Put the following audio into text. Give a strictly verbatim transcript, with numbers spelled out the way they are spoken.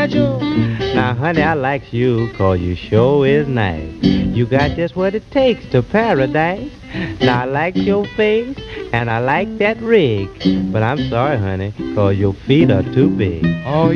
Nigel. Now, honey, I likes you 'cause you sure is nice. You got just what it takes to paradise. Now, I like your face, and I like that rig. But I'm sorry, honey, 'cause your feet are too big. Oh,